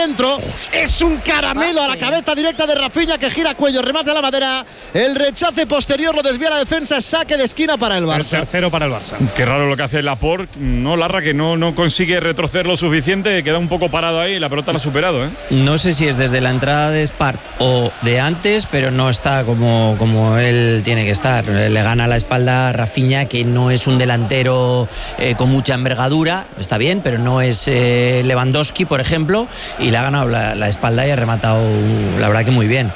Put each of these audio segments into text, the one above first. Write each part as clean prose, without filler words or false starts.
dentro. Es un caramelo a la cabeza directa de Rafinha, que gira cuello, remate a la madera. El rechace posterior lo desvía la defensa, saque de esquina para el Barça. El tercero para el Barça. Qué raro lo que hace Laporte, no, Larra, que no consigue retroceder lo suficiente, queda un poco parado ahí y la pelota la ha superado, ¿eh? No sé si es desde la entrada de Spart o de antes, pero no está como él tiene que estar. Le gana la espalda a Rafinha, que no es un delantero con mucha envergadura, está bien, pero no es Lewandowski, por ejemplo, y le ha ganado la espalda y ha rematado, la verdad que muy bien.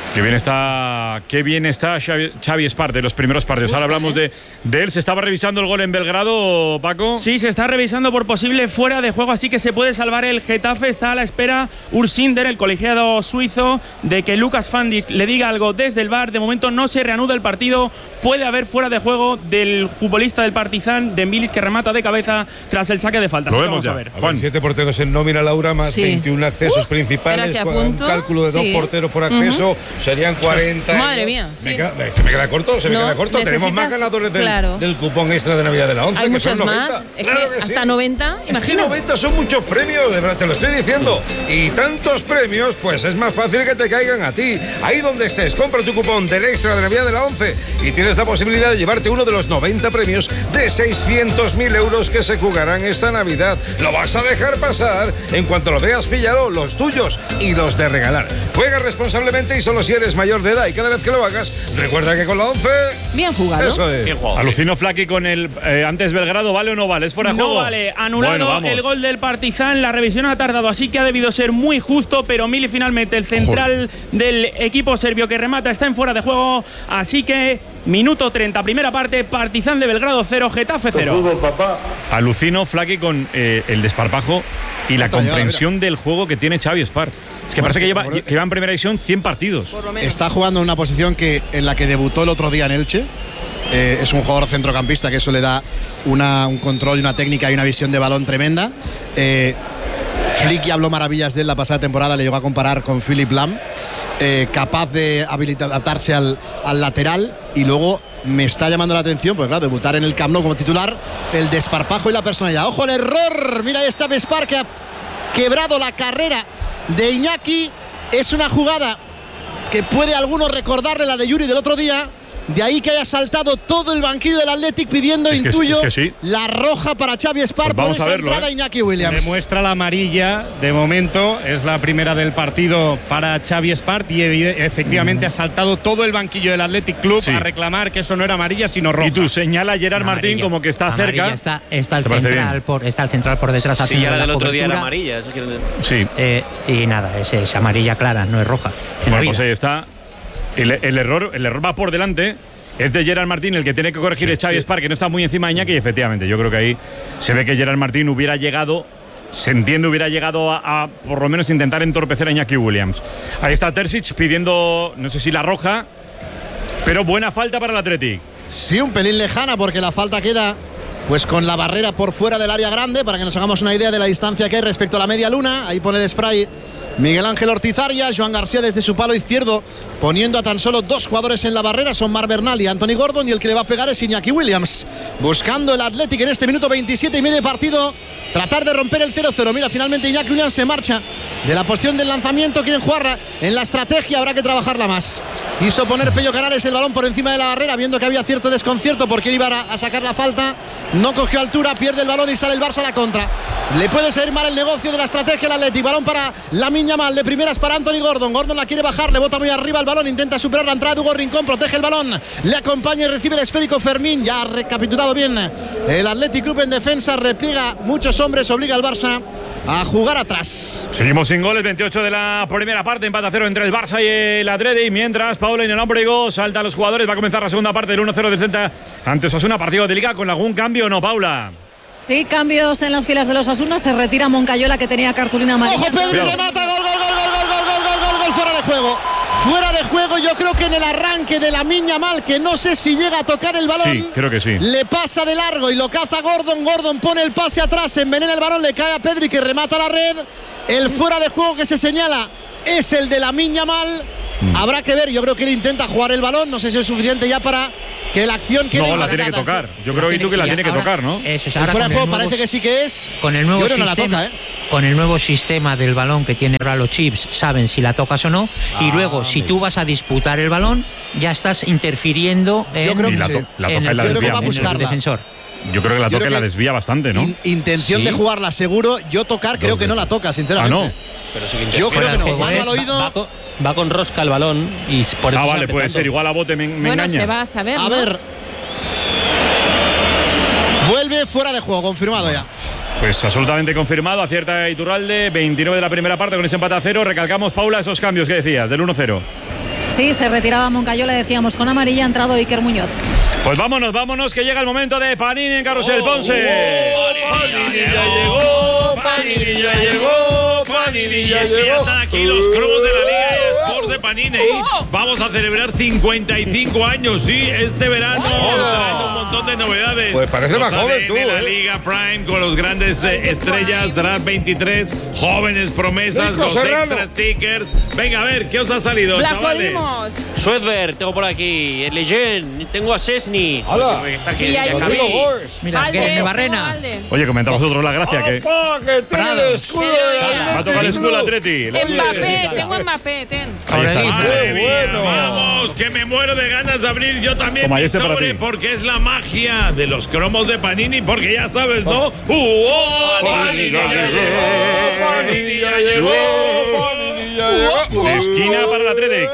Qué bien está Xavi Espart de los primeros partidos. Ahora hablamos de él. ¿Se estaba revisando el gol en Belgrado, Paco? Sí, se está revisando por posible fuera de juego, así que se puede salvar el Getafe. Está a la espera Ursinder, el colegiado suizo, de que Lucas Fandis le diga algo desde el VAR. De momento no se reanuda el partido. Puede haber fuera de juego del futbolista del Partizan, Demilis, que remata de cabeza tras el saque de falta. Lo vemos ya. Juan. 7 porteros en nómina, Laura, más 21 accesos principales. Un cálculo de 2 porteros por acceso. Serían 40. Madre mía. ¿Se me queda corto? Tenemos más ganadores del cupón extra de Navidad de la 11. Hay muchos son más. Es claro que hasta 90. Es que 90 son muchos premios, de verdad, te lo estoy diciendo. Y tantos premios, pues es más fácil que te caigan a ti. Ahí donde estés, compra tu cupón del extra de Navidad de la 11 y tienes la posibilidad de llevarte uno de los 90 premios de 600.000 euros que se jugarán esta Navidad. Lo vas a dejar pasar. En cuanto lo veas, píllalo, los tuyos y los de regalar. Juega responsablemente y solo si eres mayor de edad, y cada vez que lo hagas, recuerda que con la 11… Bien jugado. Eso es. Alucino Flaqui con el antes Belgrado, ¿vale o no vale? ¿Es fuera de juego? No vale, anulado el gol del Partizan. La revisión ha tardado, así que ha debido ser muy justo, pero Mili finalmente, el central del equipo serbio que remata, está en fuera de juego, así que minuto 30, primera parte, Partizan de Belgrado 0, Getafe 0. Alucino Flaqui con el desparpajo y la comprensión del juego que tiene Xavi Espart. Es que parece que lleva en primera división 100 partidos. Está jugando en una posición en la que debutó el otro día en Elche. Es un jugador centrocampista, que eso le da un control y una técnica y una visión de balón tremenda. Flick habló maravillas de él la pasada temporada, le llegó a comparar con Philipp Lahm, capaz de adaptarse al lateral. Y luego me está llamando la atención, pues claro, debutar en el Camp Nou como titular, el desparpajo y la personalidad. ¡Ojo el error! Mira, ahí está Espart, que ha quebrado la carrera de Iñaki. Es una jugada que puede algunos recordarle la de Yuri del otro día. De ahí que haya saltado todo el banquillo del Athletic pidiendo, intuyo, la roja para Xavi Espart, por esa entrada Iñaki Williams. Demuestra la amarilla, de momento, es la primera del partido para Xavi Espart, y efectivamente ha saltado todo el banquillo del Athletic Club a reclamar que eso no era amarilla, sino roja. Y tú señala a Gerard Martín como que está cerca. Está el central por detrás. Sí, ya la del otro día era amarilla. Sí. Y nada, es amarilla clara, no es roja. Bueno, pues ahí está. El error va por delante. Es de Gerard Martín, el que tiene que corregir es Xavi Espart, que no está muy encima de Iñaki. Y efectivamente, yo creo que ahí se ve que Gerard Martín hubiera llegado a por lo menos intentar entorpecer a Iñaki Williams. Ahí está Terzic pidiendo, no sé si la roja, pero buena falta para el Athletic. Sí, un pelín lejana, porque la falta queda pues con la barrera por fuera del área grande, para que nos hagamos una idea de la distancia que hay respecto a la media luna. Ahí pone el spray Miguel Ángel Ortiz Arias. Joan García desde su palo izquierdo, poniendo a tan solo 2 jugadores en la barrera, son Marc Bernal y Anthony Gordon, y el que le va a pegar es Iñaki Williams. Buscando el Athletic en este minuto 27 y medio de partido, tratar de romper el 0-0. Mira, finalmente Iñaki Williams se marcha de la posición del lanzamiento. Quieren jugar en la estrategia, habrá que trabajarla más. Quiso poner Pello Canales el balón por encima de la barrera, viendo que había cierto desconcierto porque iba a sacar la falta. No cogió altura, pierde el balón y sale el Barça a la contra. Le puede salir mal el negocio de la estrategia al Athletic. Balón para Lamine Yamal, de primeras para Anthony Gordon. Gordon la quiere bajar, le bota muy arriba el balón, intenta superar la entrada de Hugo Rincón, protege el balón, le acompaña y recibe el esférico Fermín. Ya ha recapitulado bien el Athletic Club en defensa, repliega muchos hombres, obliga al Barça a jugar atrás. Seguimos sin goles, 28 de la primera parte, empate a 0 entre el Barça y el Athletic, mientras Paula y Nenombrigo saltan los jugadores. Va a comenzar la segunda parte del 1-0 del Celta ante Osasuna, partido de Liga. ¿Con algún cambio o no, Paula? Sí, cambios en las filas de los Osasuna. Se retira Moncayola, que tenía cartulina amarilla. ¡Ojo, Pedri, remata! ¡Gol! Fuera de juego. Fuera de juego, yo creo que en el arranque de Lamine Yamal, que no sé si llega a tocar el balón. Sí, creo que sí. Le pasa de largo y lo caza Gordon. Gordon pone el pase atrás, envenena el balón, le cae a Pedri, que remata la red. El fuera de juego que se señala es el de Lamine Yamal. Habrá que ver, yo creo que él intenta jugar el balón, no sé si es suficiente ya para que la acción quede. No, la tiene que tocar. Yo creo que la tiene que tocar, ¿no? Eso es, El ahora fuera de juego nuevo, parece que sí que es. Con el nuevo yo creo que sistema, no la toca, con el nuevo sistema del balón que tiene ahora los chips, saben si la tocas o no. Y luego, si tú vas a disputar el balón, ya estás interfiriendo Yo creo que la toca y la desvía. en el defensor. Yo creo que la toca y la desvía bastante, ¿no? Intención de jugarla seguro. Yo tocar creo que no la toca, sinceramente. Ah, no. Pero sí yo creo que no. Mano al oído. Va con rosca el balón y por eso vale, puede ser. Igual a bote me engaña. se va a saber. A ver. Vuelve fuera de juego, confirmado ya. Pues absolutamente confirmado, acierta Iturralde, 29 de la primera parte con ese empate a 0. Recalcamos, Paula, esos cambios que decías, del 1-0. Sí, se retiraba Moncayola, decíamos, con amarilla ha entrado Iker Muñoz. Pues vámonos, que llega el momento de Panini en Carrusel Ponce. Panini ya llegó, Panini ya llegó, Panini ya llegó. Ya están aquí los cromos de la Liga eSports de Panini. Vamos a celebrar 55 años, sí, este verano. Traemos un montón de novedades. Pues parece más joven tú, de la Liga Prime con los grandes estrellas, Draft 23, jóvenes promesas, Nico los Serrano. extra stickers. Venga, a ver, ¿qué os ha salido, ¡La chavales? jodimos! Swedberg, tengo por aquí. El Legend, tengo a Cesny. ¡Hala! Está aquí, Y ya ahí- acabé. Mira, Valde, que de Barrena. Valde. Oye, comentamos vosotros la gracia que ¡Papá, que tiene el escudo de va a tocar el escudo Atleti. Mbappé, tengo Mbappé, ten. Ahí está. Madre mía, Vamos, que me muero de ganas de abrir yo también Toma, mi este para sobre, ti. porque es la magia de los cromos de Panini, porque ya sabes, ¿no? Panini ya llegó, Panini ya llegó, Panini ya llegó. Esquina para el Athletic.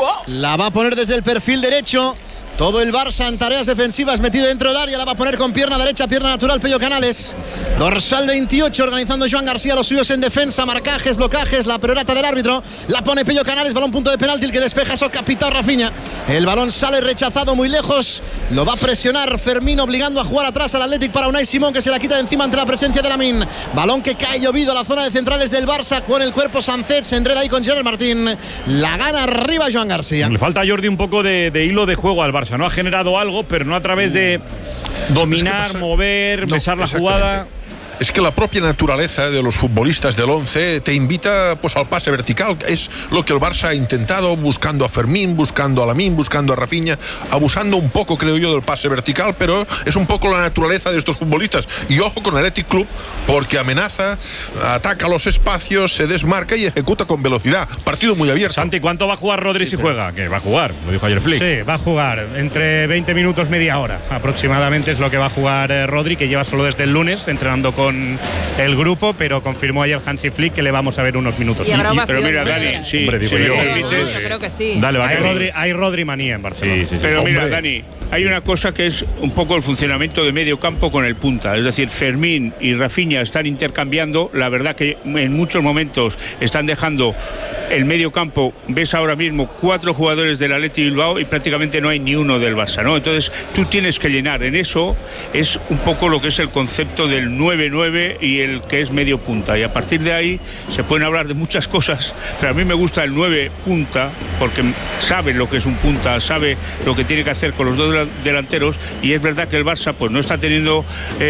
La va a poner desde el perfil derecho. Todo el Barça en tareas defensivas metido dentro del área. La va a poner con pierna derecha, pierna natural, Pello Canales. Dorsal 28 organizando Joan García, los suyos en defensa. Marcajes, blocajes, la perorata del árbitro. La pone Pello Canales, balón punto de penalti. El que despeja es Capitán Rafinha. El balón sale rechazado muy lejos. Lo va a presionar Fermín, obligando a jugar atrás al Athletic para Unai Simón, que se la quita de encima ante la presencia de Lamine. Balón que cae llovido a la zona de centrales del Barça. Con el cuerpo Sancet, se enreda ahí con Gerard Martín. La gana arriba Joan García. Le falta a Jordi un poco de hilo de juego al Barça, ¿no? Ha generado algo, pero no a través de dominar, mover, besar la jugada. Es que la propia naturaleza de los futbolistas del 11 te invita pues al pase vertical. Es lo que el Barça ha intentado, buscando a Fermín, buscando a Lamine, buscando a Rafinha, abusando un poco, creo yo, del pase vertical, pero es un poco la naturaleza de estos futbolistas. Y ojo con el Athletic Club, porque amenaza, ataca los espacios, se desmarca y ejecuta con velocidad. Partido muy abierto. Santi, ¿cuánto va a jugar Rodri si juega? Que va a jugar, lo dijo ayer Flick. Sí, va a jugar entre 20 minutos, media hora aproximadamente es lo que va a jugar Rodri, que lleva solo desde el lunes entrenando con el grupo, pero confirmó ayer Hansi Flick que le vamos a ver unos minutos. Y habrá pero mira, ovación, Dani, ¿no? sí, hombre, digo sí, yo. Yo creo que sí. Dale, va, hay Rodri manía en Barcelona. Sí. Pero mira, Hombre. Dani, hay una cosa que es un poco el funcionamiento de medio campo con el punta. Es decir, Fermín y Rafinha están intercambiando. La verdad que en muchos momentos están dejando el medio campo. Ves ahora mismo 4 jugadores del Athletic Bilbao y prácticamente no hay ni uno del Barça, ¿no? Entonces tú tienes que llenar. En eso es un poco lo que es el concepto del 9-9 y el que es medio punta. Y a partir de ahí se pueden hablar de muchas cosas, pero a mí me gusta el 9 punta porque sabe lo que es un punta, sabe lo que tiene que hacer con los dos delanteros, y es verdad que el Barça pues no está teniendo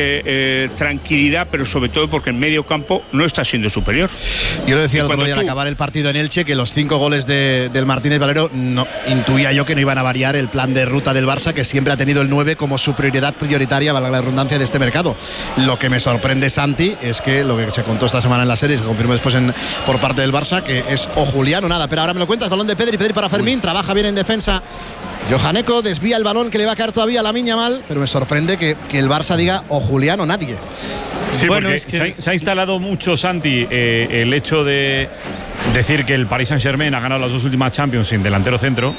tranquilidad, pero sobre todo porque en medio campo no está siendo superior. Yo lo decía el otro cuando día al acabar el partido en Elche, que los 5 goles del Martínez Valero, no, intuía yo que no iban a variar el plan de ruta del Barça, que siempre ha tenido el 9 como su prioridad prioritaria, valga la redundancia, de este mercado. Lo que me sorprende, Santi, es que lo que se contó esta semana en la serie, se confirmó después por parte del Barça, que es o Julián o nada. Pero ahora me lo cuentas, balón de Pedri para Fermín, trabaja bien en defensa. Johaneco desvía el balón que le va a caer todavía a Lamine Yamal, pero me sorprende que el Barça diga o Julián o nadie. Sí, Bueno, porque es que se ha instalado mucho, Santi, el hecho de decir que el Paris Saint-Germain ha ganado las 2 últimas Champions sin delantero centro,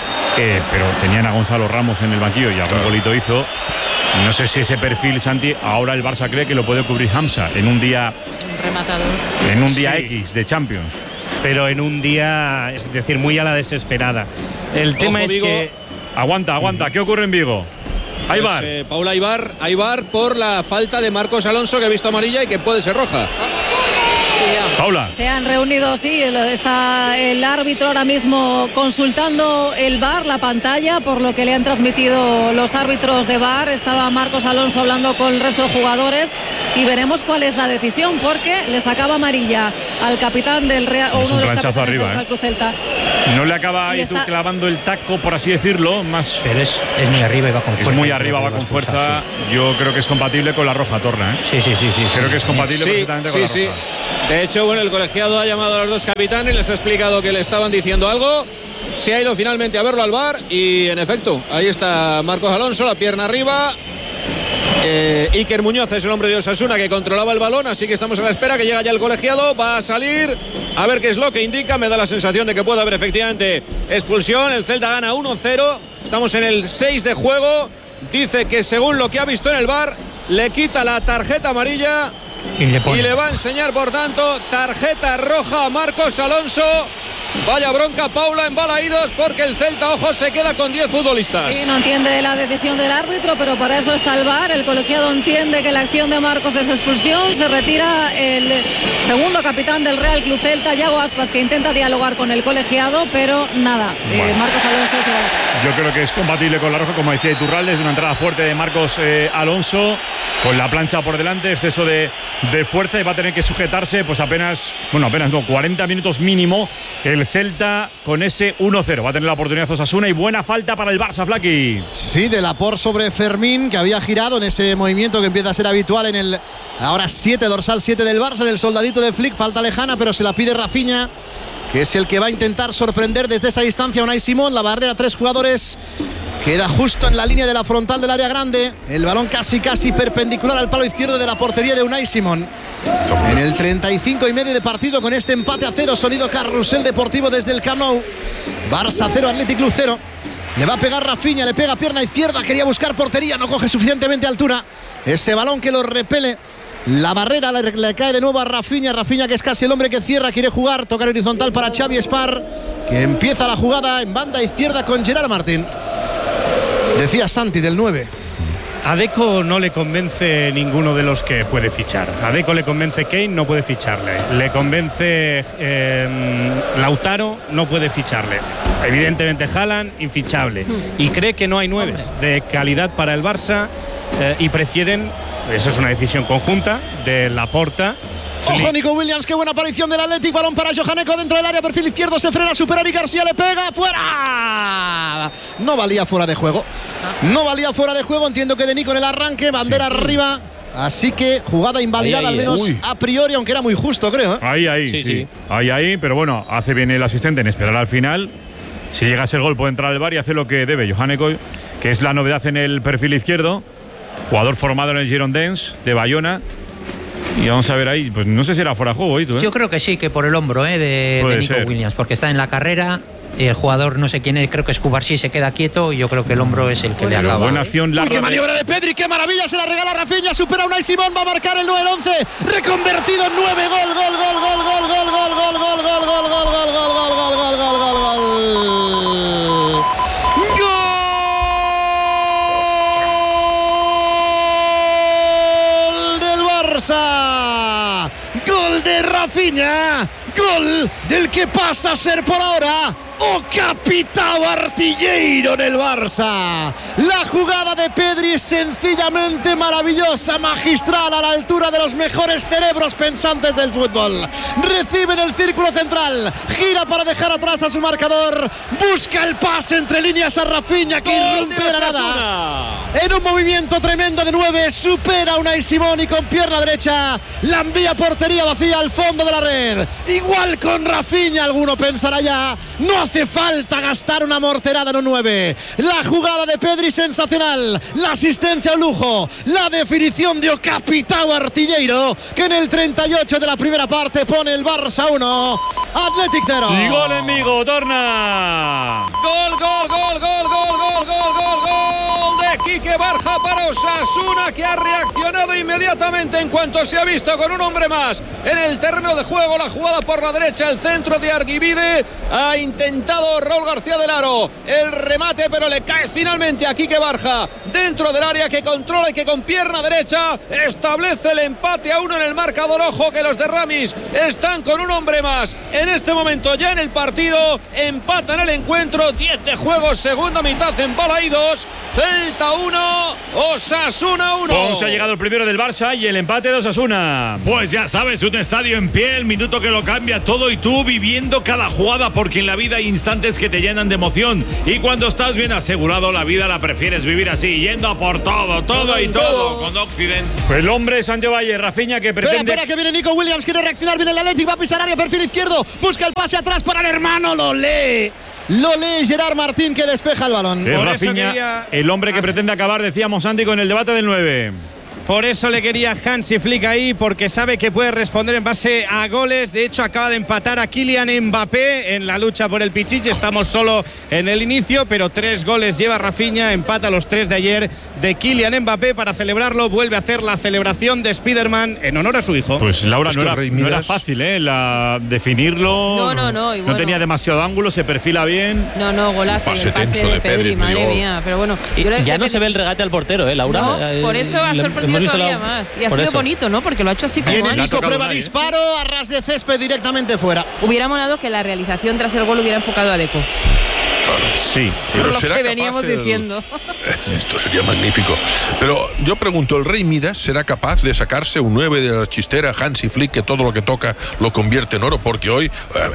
pero tenían a Gonzalo Ramos en el banquillo y algún golito hizo. No sé si ese perfil, Santi, ahora el Barça cree que lo puede cubrir Hamza en un día, Rematador. sí, X de Champions. Pero en un día, es decir, muy a la desesperada. El tema Ojo, es Vigo. que… Aguanta. ¿Qué ocurre en Vigo? Hay Pues, VAR. Paula, hay VAR por la falta de Marcos Alonso, que ha visto amarilla y que puede ser roja. Paula. Se han reunido, sí, está el árbitro ahora mismo consultando el VAR, la pantalla, por lo que le han transmitido los árbitros de VAR. Estaba Marcos Alonso hablando con el resto de jugadores. y veremos cuál es la decisión, porque le sacaba amarilla al capitán del Real, o uno de los capitanes arriba, del Real Cruz Celta. No le acaba ahí tú clavando el taco, por así decirlo, más. Pero es muy arriba y va con fuerza. Es muy arriba, va con fuerza. Sí. Yo creo que es compatible con la roja, Torna, ¿eh? Sí. Creo que es compatible perfectamente con la roja. De hecho, bueno, el colegiado ha llamado a los dos capitanes, les ha explicado que le estaban diciendo algo. Se ha ido finalmente a verlo al VAR y, en efecto, ahí está Marcos Alonso, la pierna arriba. Iker Muñoz es el hombre de Osasuna que controlaba el balón, así que estamos a la espera que llega ya el colegiado, va a salir a ver qué es lo que indica. Me da la sensación de que puede haber efectivamente expulsión. El Celta gana 1-0, estamos en el 6 de juego. Dice que según lo que ha visto en el VAR le quita la tarjeta amarilla y le va a enseñar, por tanto, tarjeta roja a Marcos Alonso. Vaya bronca, Paula, en Balaídos, porque el Celta, ojo, se queda con 10 futbolistas. Sí, no entiende la decisión del árbitro, pero para eso está el VAR. El colegiado entiende que la acción de Marcos es expulsión. Se retira el segundo capitán del Real Club Celta, Yago Aspas, que intenta dialogar con el colegiado, pero nada. Marcos Alonso se va. Yo creo que es compatible con la roja, como decía Iturralde, es una entrada fuerte de Marcos Alonso, con la plancha por delante, exceso de fuerza, y va a tener que sujetarse, pues apenas 40 minutos mínimo. El Celta con ese 1-0. Va a tener la oportunidad Osasuna y buena falta para el Barça, Flaqui. Sí, de Laporte sobre Fermín, que había girado en ese movimiento que empieza a ser habitual en el ahora dorsal 7 del Barça, en el soldadito de Flick. Falta lejana, pero se la pide Rafinha, que es el que va a intentar sorprender desde esa distancia a Unai Simón. La barrera, 3 jugadores. Queda justo en la línea de la frontal del área grande. El balón casi perpendicular al palo izquierdo de la portería de Unai Simón. En el 35 y medio de partido, con este empate a 0, sonido Carrusel Deportivo desde el Camp Nou. Barça 0, Athletic Club 0. Le va a pegar Rafinha, le pega pierna izquierda, quería buscar portería, no coge suficientemente altura. Ese balón que lo repele. La barrera le cae de nuevo a Rafinha, que es casi el hombre que cierra, quiere jugar, tocar horizontal para Xavi Espar, que empieza la jugada en banda izquierda con Gerard Martín. Decía Santi del 9. A Deco no le convence ninguno de los que puede fichar. A Deco le convence Kane, no puede ficharle. Le convence Lautaro, no puede ficharle. Evidentemente Haaland, infichable. Y cree que no hay 9 de calidad para el Barça y prefieren, esa es una decisión conjunta de Laporta. Ojo, Nico Williams, qué buena aparición del Athletic. Balón para Johaneco dentro del área, perfil izquierdo, se frena, supera y García le pega, fuera. No valía fuera de juego. Entiendo que de Nico en el arranque, bandera arriba. Así que jugada invalidada, al menos a priori, aunque era muy justo, creo. Sí. Ahí, pero bueno, hace bien el asistente en esperar al final. Si llega ese gol puede entrar al VAR y hace lo que debe Johaneco, que es la novedad en el perfil izquierdo. Jugador formado en el Girondins de Bayona. Y vamos a ver ahí, pues no sé si era fuera de juego, ¿eh? Yo creo que sí, que por el hombro de Nico Williams, porque está en la carrera. El jugador, no sé quién es, creo que es Cubarsí, se queda quieto y yo creo que el hombro es el que le acaba. Buena acción larga. ¡Qué maniobra de Pedri! ¡Qué maravilla! Se la regala Rafinha, supera a Unai Simón, va a marcar el 9-11, reconvertido en 9, gol. Gol de Rafinha, gol del que pasa a ser por ahora o capitão artilleiro en el Barça. La jugada de Pedri es sencillamente maravillosa, magistral, a la altura de los mejores cerebros pensantes del fútbol. Recibe en el círculo central, gira para dejar atrás a su marcador, busca el pase entre líneas a Rafinha, que irrumpe de la nada. En un movimiento tremendo de 9, supera a Unai Simón y con pierna derecha la envía a portería vacía al fondo de la red. Igual con Rafinha, alguno pensará ya, no hace falta gastar una morterada en un 9. La jugada de Pedri sensacional, la asistencia a lujo, la definición de capitão artilleiro, que en el 38 de la primera parte pone el Barça 1, Athletic 0. Y gol en Vigo, Torna. Gol de Quique Barja para Osasuna, que ha reaccionado inmediatamente en cuanto se ha visto con un hombre más en el terreno de juego. La jugada por la derecha, el centro de Arguibide, ha intentado Raúl García del Aro el remate, pero le cae finalmente a Quique Barja dentro del área, que controla y que con pierna derecha establece el empate a 1 en el marcador. Ojo que los de Ramis están con un hombre más en este momento ya en el partido, empatan el encuentro, 10 de juego, segunda mitad en Balaídos. Celta 1, 1, Osasuna 1. Ponce ha llegado el primero del Barça y el empate de Osasuna. Pues ya sabes, un estadio en pie, el minuto que lo cambia todo y tú viviendo cada jugada, porque en la vida hay instantes que te llenan de emoción y cuando estás bien asegurado la vida la prefieres vivir así, yendo a por todo y todo con Occident. Pues el hombre es Sancho Valle, Rafinha que pretende… Espera que viene Nico Williams, quiere reaccionar, viene el Atlético, va a pisar área, perfil izquierdo, busca el pase atrás para el hermano, lo lee Gerard Martín que despeja el balón. Rafinha, el hombre que pretende acabar, decíamos Santi, con el debate del 9. Por eso le quería Hansi Flick ahí, porque sabe que puede responder en base a goles. De hecho, acaba de empatar a Kylian Mbappé en la lucha por el Pichichi. Estamos solo en el inicio, pero 3 goles lleva Rafinha. Empata los 3 de ayer de Kylian Mbappé. Para celebrarlo, vuelve a hacer la celebración de Spiderman en honor a su hijo. Pues Laura, no era fácil, definirlo. No. Y bueno, no tenía demasiado ángulo, se perfila bien. No, golazo. Pase El pase tenso de Pedri, madre mía. Pero bueno, ya no se ve el regate al portero, Laura. No, por eso ha sorprendido todavía más. Y ha sido bonito, ¿no? Porque lo ha hecho así como Viene Nico, prueba Unai, disparo, a ras de césped directamente fuera. Hubiera molado que la realización tras el gol hubiera enfocado a Deco. Sí, pero por lo será que veníamos capaz diciendo. Esto sería magnífico. Pero yo pregunto, ¿el Rey Midas será capaz de sacarse un 9 de la chistera, Hansi Flick, que todo lo que toca lo convierte en oro? Porque hoy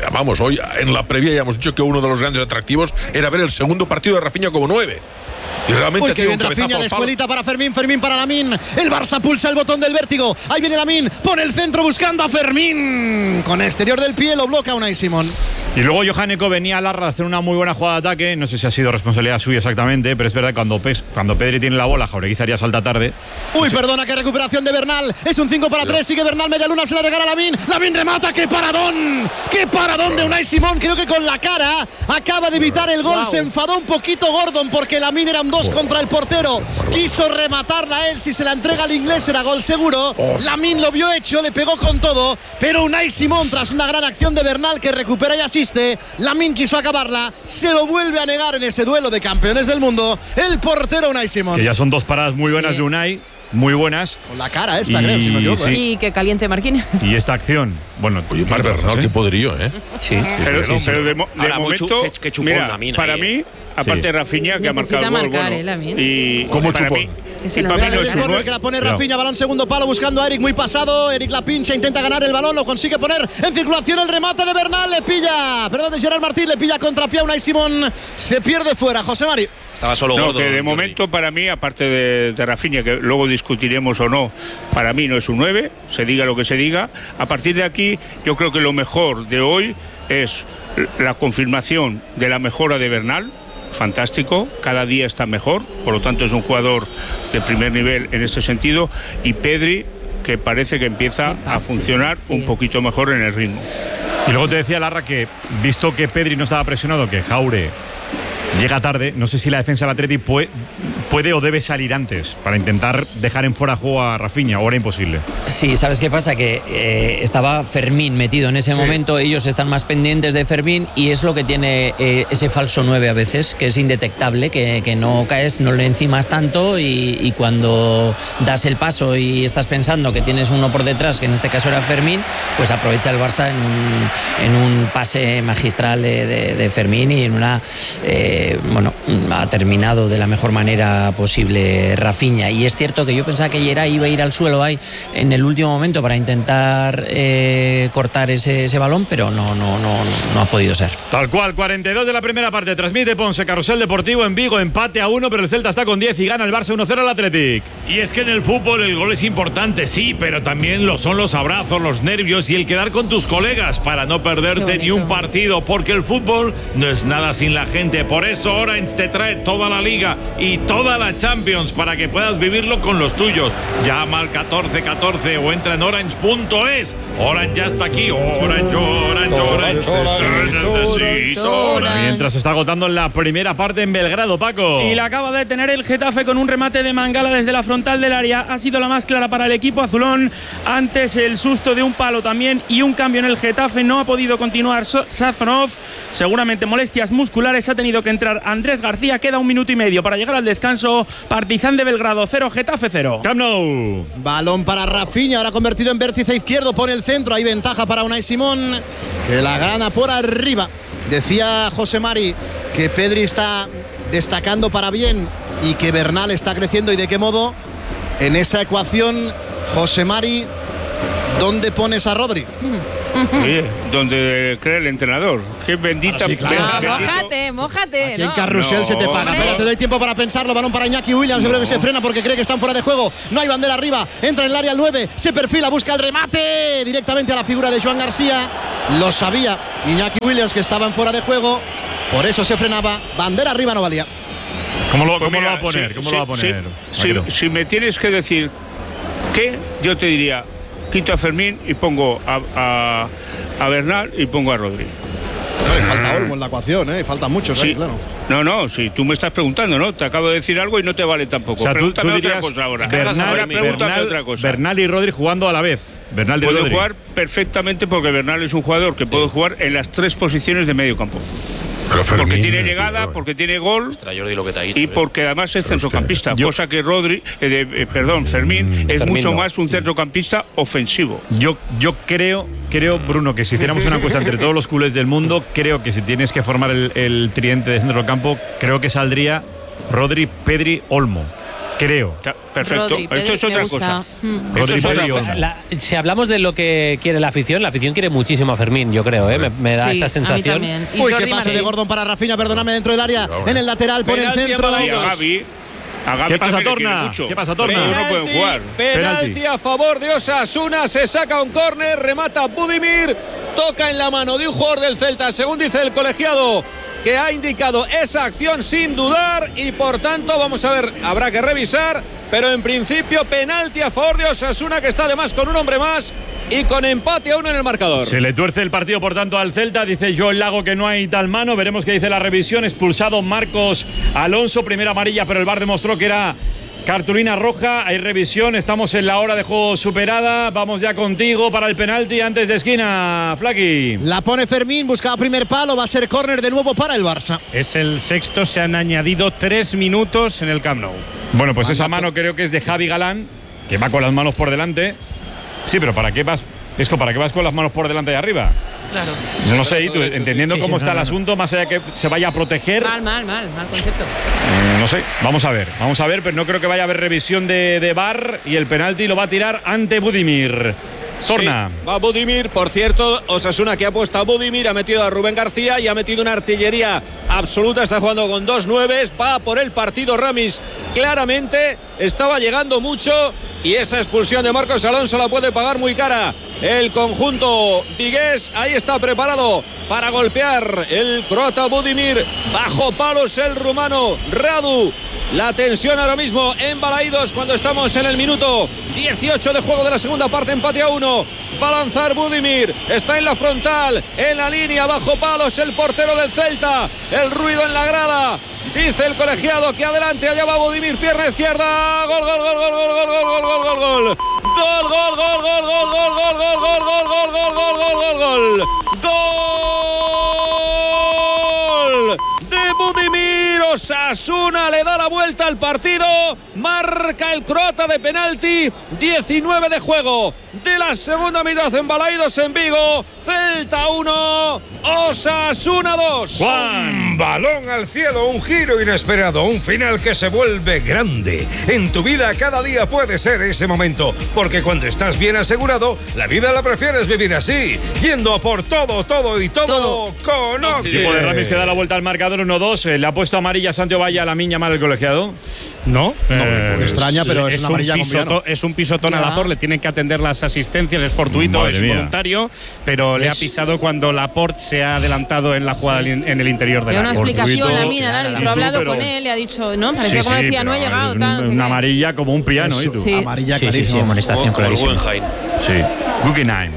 en la previa ya hemos dicho que uno de los grandes atractivos era ver el segundo partido de Rafinha como 9. Y realmente que bien Rafinha de escuelita para Fermín para Lamine. El Barça pulsa el botón del vértigo. Ahí viene Lamine, pone el centro buscando a Fermín. Con exterior del pie lo bloquea Unai Simón. Y luego Johaneko venía a Larra a hacer una muy buena jugada de ataque. No sé si ha sido responsabilidad suya exactamente, pero es verdad que cuando Pedri tiene la bola, Jauregui haría salta tarde. Uy, perdona, qué recuperación de Bernal. Es un 5 para 3, sigue Bernal, media luna, se la regala Lamine. Lamine remata, ¡qué paradón! ¡Qué paradón de Unai Simón! Creo que con la cara acaba de evitar el gol. Se enfadó un poquito Gordon porque Lamine era un 2 contra el portero. Quiso rematarla él, si se la entrega al inglés era gol seguro. Lamine lo vio hecho, le pegó con todo, pero Unai Simón, tras una gran acción de Bernal que recupera y asiste, Lamine quiso acabarla, se lo vuelve a negar en ese duelo de campeones del mundo el portero Unai Simón. Que ya son 2 paradas muy buenas de Unai, muy buenas. Con la cara esta, creo, si me equivoco. Sí. Y que caliente Marquinhos. Y esta acción, bueno… Oye, Mar Bernal, qué poderío, ¿eh? Sí. Pero de momento, que chupón mira, Lamine para ahí, mí, aparte de Rafinha, que ha marcado el gol, marcar, y ¿cómo para chupón? mí, Mira el córner que la pone Rafinha, balón segundo palo buscando a Eric, muy pasado. Eric la pincha, intenta ganar el balón, lo consigue poner en circulación. El remate de Bernal, le pilla, de Gerard Martín, le pilla contrapié a Unai Simón, se pierde fuera. José Mari. Estaba solo no, gordo. que de momento para mí, aparte de Rafinha, que luego discutiremos o no, para mí no es un 9, se diga lo que se diga. A partir de aquí, yo creo que lo mejor de hoy es la confirmación de la mejora de Bernal. Fantástico, cada día está mejor, por lo tanto es un jugador de primer nivel en este sentido, y Pedri, que parece que empieza a funcionar un poquito mejor en el ritmo. Y luego te decía Larra que, visto que Pedri no estaba presionado, que Jaure llega tarde, no sé si la defensa del Atleti puede o debe salir antes para intentar dejar en fuera de juego a Rafinha, o era imposible. Sí, ¿sabes qué pasa? Que estaba Fermín metido en ese momento, ellos están más pendientes de Fermín y es lo que tiene ese falso 9 a veces, que es indetectable, que no caes, no le encimas tanto y cuando das el paso y estás pensando que tienes uno por detrás, que en este caso era Fermín, pues aprovecha el Barça en un pase magistral de Fermín y en una… ha terminado de la mejor manera posible Rafinha. Y es cierto que yo pensaba que Gerard iba a ir al suelo ahí en el último momento para intentar cortar ese balón, pero no ha podido ser. Tal cual, 42 de la primera parte. Transmite Ponce, Carrusel Deportivo en Vigo, empate a 1, pero el Celta está con 10 y gana el Barça 1-0 al Athletic. Y es que en el fútbol el gol es importante, sí, pero también lo son los abrazos, los nervios y el quedar con tus colegas para no perderte ni un partido, porque el fútbol no es nada sin la gente. Por eso Orange te trae toda la Liga y toda la Champions para que puedas vivirlo con los tuyos. Llama al 1414 o entra en orange.es. Orange ya está aquí. Orange. Mientras se está agotando en la primera parte en Belgrado, Paco. Y la acaba de tener el Getafe con un remate de Mangala desde la frontal del área. Ha sido la más clara para el equipo azulón. Antes el susto de un palo también y un cambio en el Getafe. No ha podido continuar Safronov. Seguramente molestias musculares. Ha tenido que entrar Andrés García. Queda 1 minuto y medio para llegar al descanso. Partizan de Belgrado 0, Getafe 0. Camp Nou. Balón para Rafinha, ahora convertido en vértice izquierdo. Pone el centro, hay ventaja para Unai Simón, que la gana por arriba. Decía José Mari que Pedri está destacando para bien y que Bernal está creciendo y de qué modo. En esa ecuación, José Mari, ¿dónde pones a Rodri? Oye, donde cree el entrenador. Qué bendita. Sí, claro. Mójate. Aquí en Carrusel se te paga. Pero te doy tiempo para pensarlo. Balón para Iñaki Williams. Yo creo que se frena porque cree que están fuera de juego. No hay bandera arriba. Entra en el área el 9. Se perfila, busca el remate. Directamente a la figura de Joan García. Lo sabía Iñaki Williams que estaban fuera de juego. Por eso se frenaba. Bandera arriba no valía. ¿Cómo lo va a poner? ¿Cómo lo va a poner? Si me tienes que decir qué, yo te diría: quito a Fermín y pongo a Bernal y pongo a Rodri. No, falta Olmo en la ecuación, faltan muchos, sí. Claro. No, si tú me estás preguntando, ¿no? Te acabo de decir algo y no te vale tampoco. O sea, pregúntame tú otra cosa ahora. Bernal, otra cosa. Bernal y Rodri jugando a la vez. Bernal y Puede Rodri. jugar perfectamente porque Bernal es un jugador que puede jugar en las 3 posiciones de medio campo. Pero Fermín, porque tiene llegada, porque tiene gol. Jordi, lo que te ha dicho, y porque además es centrocampista, cosa que Fermín es mucho más un centrocampista ofensivo. Yo creo, Bruno, que si hiciéramos una encuesta entre todos los culés del mundo, creo que si tienes que formar el tridente de centro del campo, creo que saldría Rodri, Pedri, Olmo. Creo. Perfecto. Esto es otra cosa. Si hablamos de lo que quiere la afición quiere muchísimo a Fermín, yo creo, me da esa sensación. Uy, qué pase de Gordon para Rafinha, perdóname, dentro del área, en el lateral, por el centro. ¿Qué pasa, Torna? ¿Qué pasa, Torna? No pueden jugar. Penalti a favor de Osasuna, se saca un córner, remata Budimir, toca en la mano de un jugador del Celta, según dice el colegiado, que ha indicado esa acción sin dudar y por tanto, vamos a ver, habrá que revisar, pero en principio penalti a favor de Osasuna, que está además con un hombre más y con empate a 1 en el marcador. Se le tuerce el partido, por tanto, al Celta. Dice Joel Lago que no hay tal mano. Veremos qué dice la revisión. Expulsado Marcos Alonso, primera amarilla, pero el VAR demostró que era cartulina roja. Hay revisión, estamos en la hora de juego superada. Vamos ya contigo para el penalti antes de esquina, Flaqui. La pone Fermín, buscaba primer palo, va a ser córner de nuevo para el Barça. Es el sexto, se han añadido 3 minutos en el Camp Nou. Bueno, pues esa mano creo que es de Javi Galán, que va con las manos por delante. Sí, pero ¿para qué vas? Esco, ¿para qué vas con las manos por delante de arriba? Claro. No sé, y tú, entendiendo cómo está el asunto, más allá que se vaya a proteger. Mal concepto. No sé, vamos a ver, pero no creo que vaya a haber revisión de VAR y el penalti lo va a tirar ante Budimir. Torna. Sí, va Budimir, por cierto, Osasuna que ha puesto a Budimir, ha metido a Rubén García y ha metido una artillería absoluta, está jugando con 2 nueves, va por el partido Ramis, claramente estaba llegando mucho y esa expulsión de Marcos Alonso la puede pagar muy cara el conjunto vigués. Ahí está preparado para golpear el croata Budimir, bajo palos el rumano Radu. La tensión ahora mismo en Balaídos cuando estamos en el minuto 18 de juego de la segunda parte, empate a 1. Va a lanzar Budimir, está en la frontal, en la línea, bajo palos el portero del Celta. El ruido en la grada, dice el colegiado que adelante, allá va Budimir, pierna izquierda, gol, gol, gol, gol, gol, gol, gol, gol, gol, gol, gol. Gol, gol, gol, gol, gol, gol, gol, gol, gol, gol, gol, gol, gol, gol, gol. Gol de Budimir. Osasuna le da la vuelta al partido, marca el croata de penalti, 19 de juego de la segunda mitad en Balaídos, en Vigo. Celta 1, Osasuna 2. Juan, balón al cielo, un giro inesperado, un final que se vuelve grande. En tu vida cada día puede ser ese momento, porque cuando estás bien asegurado, la vida la prefieres vivir así, yendo a por todo con Oxy. El equipo de Ramis que da la vuelta al marcador 1-2. Le ha puesto amarilla a Santiago Valle a la miña mal el colegiado. No, extraña, pero es una amarilla es un pisotón a Laporte, le tienen que atender las asistencias, es fortuito, es involuntario, pero le ha pisado cuando Laporte se ha adelantado en la jugada en el interior del área. Una explicación, la mina, el árbitro ha hablado con él, le ha dicho, no, parecía como decía, no he llegado, tal. Una amarilla como un piano, ¿y tú? Sí. Amarilla clarísima. Amonestación clarísima. Sí. Guggenheim.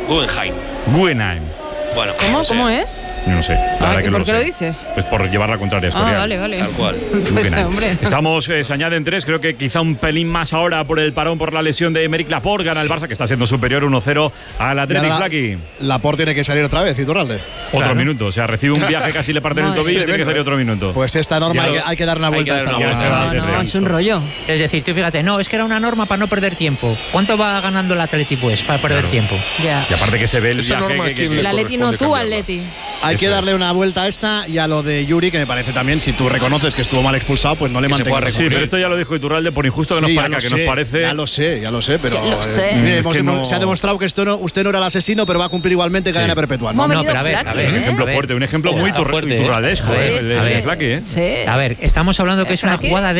Bueno, ¿Cómo es? No sé. ¿Por qué lo dices? Pues por llevar la contraria. Vale. Tal cual. Pues hombre. Estamos, se añaden 3, creo que quizá un pelín más ahora por el parón, por la lesión de Aymeric Laporte. Gana el Barça, que está siendo superior 1-0 al Athletic. Flaqui. Laporte tiene que salir otra vez, Iturralde. Otro minuto, o sea, recibe un viaje, casi le parten el tobillo y tiene que salir otro minuto. Pues esta norma hay que dar una vuelta a esta norma. No, es un rollo. Es decir, tú fíjate, no, es que era una norma para no perder tiempo. ¿Cuánto va ganando el Atleti pues para perder tiempo? Ya. Y aparte que se ve el viaje norma, que ¿quién le el Atleti no, tú corresponde Atleti. Hay que darle una vuelta a esta y a lo de Yuri, que me parece también, si tú reconoces que estuvo mal expulsado, pues no le mantengas. Sí, pero esto ya lo dijo Iturralde, por injusto que nos parezca, que nos parece. Ya lo sé, pero se ha demostrado que usted no era el asesino, pero va a cumplir igualmente cadena perpetua. No, pero a ver, un ejemplo fuerte, un ejemplo muy iturraldesco, A ver, estamos hablando que es una jugada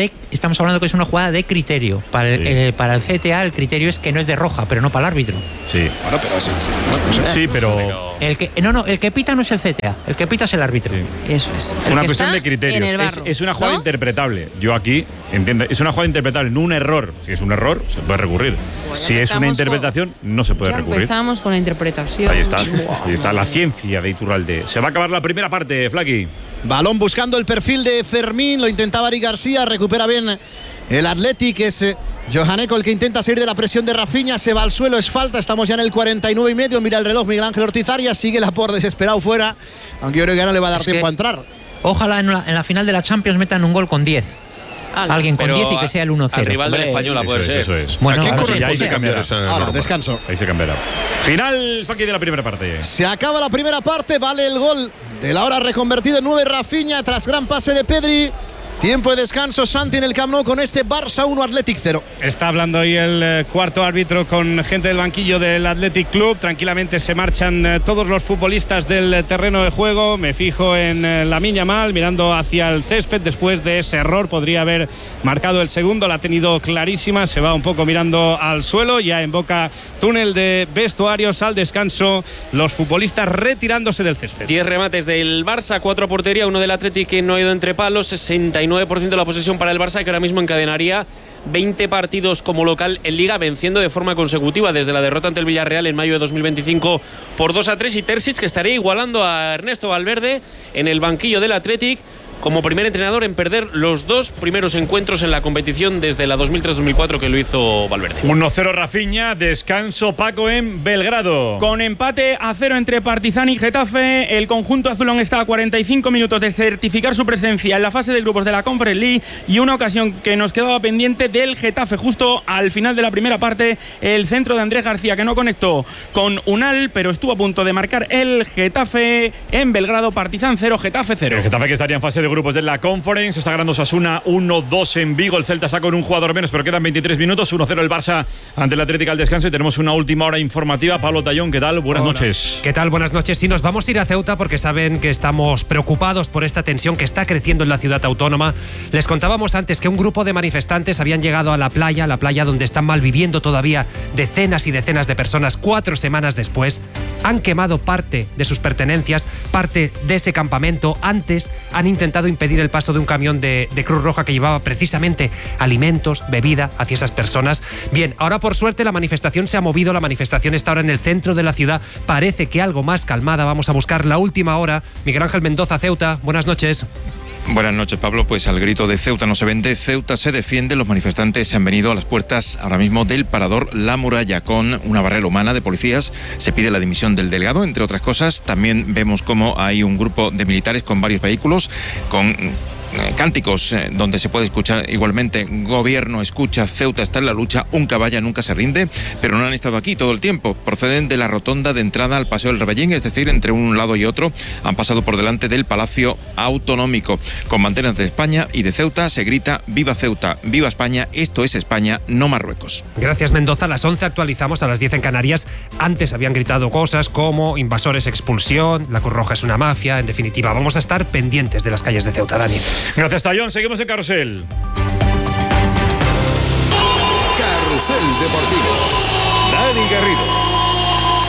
de criterio. Para el CTA el criterio es que no es de roja, pero no para el árbitro. Sí. Bueno, pero sí. Sí, pero el que pita no es el CTA, el que pita es el árbitro. Sí. Eso es. Es una cuestión de criterios. Es una jugada interpretable. Yo aquí entiendo, es una jugada interpretable, no un error. Si es un error, se puede recurrir. Bueno, si es una interpretación, no se puede recurrir. Empezamos con la interpretación. Ahí está la ciencia de Iturralde. Se va a acabar la primera parte, Flaky. Balón buscando el perfil de Fermín, lo intentaba Eric García, recupera bien el Athletic, es Johaneko el que intenta salir de la presión de Rafinha, se va al suelo, es falta, estamos ya en el 49,5, mira el reloj Miguel Ángel Ortiz Arias, sigue la por desesperado fuera, aunque yo creo que ya no le va a dar tiempo a entrar. Ojalá en la final de la Champions metan un gol con 10. Alguien con 10 y que sea el 1-0. Al rival del Española puede ser. Eso es. Bueno, ¿a quién ahora corresponde cambiar esa Ahora, norma? descanso. Ahí se cambiará. Final, Flaky, de la primera parte. Se acaba la primera parte, vale el gol de la hora reconvertido en 9 Rafinha tras gran pase de Pedri. Tiempo de descanso, Santi en el Camp Nou con este Barça 1 Athletic 0. Está hablando ahí el cuarto árbitro con gente del banquillo del Athletic Club. Tranquilamente se marchan todos los futbolistas del terreno de juego. Me fijo en Lamine Yamal mirando hacia el césped después de ese error. Podría haber marcado el segundo, la ha tenido clarísima. Se va un poco mirando al suelo. Ya en boca túnel de vestuarios al descanso. Los futbolistas retirándose del césped. 10 remates del Barça, 4 a portería, 1 del Athletic que no ha ido entre palos, 69% de la posesión para el Barça, que ahora mismo encadenaría 20 partidos como local en Liga, venciendo de forma consecutiva desde la derrota ante el Villarreal en mayo de 2025 por 2-3, y Terzic, que estaría igualando a Ernesto Valverde en el banquillo del Athletic como primer entrenador en perder los 2 primeros encuentros en la competición desde la 2003-2004 que lo hizo Valverde. 1-0 Rafinha, descanso Paco en Belgrado. Con empate a 0 entre Partizan y Getafe, el conjunto azulón está a 45 minutos de certificar su presencia en la fase de grupos de la Conference League, y una ocasión que nos quedaba pendiente del Getafe justo al final de la primera parte, el centro de Andrés García, que no conectó con Unal, pero estuvo a punto de marcar el Getafe en Belgrado. Partizan 0, Getafe 0. El Getafe, que estaría en fase de grupos de la Conference, está ganando Osasuna 1-2 en Vigo. El Celta está con un jugador menos, pero quedan 23 minutos. 1-0 el Barça ante el Atlético al descanso, y tenemos una última hora informativa. Pablo Tallón, ¿qué tal? Buenas noches. ¿Qué tal? Buenas noches. Sí, nos vamos a ir a Ceuta porque saben que estamos preocupados por esta tensión que está creciendo en la ciudad autónoma. Les contábamos antes que un grupo de manifestantes habían llegado a la playa donde están malviviendo todavía decenas y decenas de personas. 4 semanas después han quemado parte de sus pertenencias, parte de ese campamento. Antes han intentado impedir el paso de un camión de Cruz Roja que llevaba precisamente alimentos, bebida hacia esas personas. Bien, ahora por suerte la manifestación se ha movido, la manifestación está ahora en el centro de la ciudad, parece que algo más calmada. Vamos a buscar la última hora. Miguel Ángel Mendoza, Ceuta, buenas noches. Buenas noches, Pablo. Pues al grito de Ceuta no se vende, Ceuta se defiende. Los manifestantes se han venido a las puertas ahora mismo del parador La Muralla con una barrera humana de policías. Se pide la dimisión del delegado, entre otras cosas. También vemos cómo hay un grupo de militares con varios vehículos, con cánticos donde se puede escuchar igualmente: gobierno escucha, Ceuta está en la lucha, un caballa nunca se rinde. Pero no han estado aquí todo el tiempo, proceden de la rotonda de entrada al Paseo del Rebellín, es decir, entre un lado y otro han pasado por delante del Palacio Autonómico. Con banderas de España y de Ceuta se grita: viva Ceuta, viva España, esto es España, no Marruecos. Gracias, Mendoza. A las 11 actualizamos, a las 10 en Canarias. Antes habían gritado cosas como invasores, expulsión, la Cruz Roja es una mafia. En definitiva, vamos a estar pendientes de las calles de Ceuta, Dani. Gracias, Tallón. Seguimos en Carrusel. Carrusel Deportivo. Dani Garrido.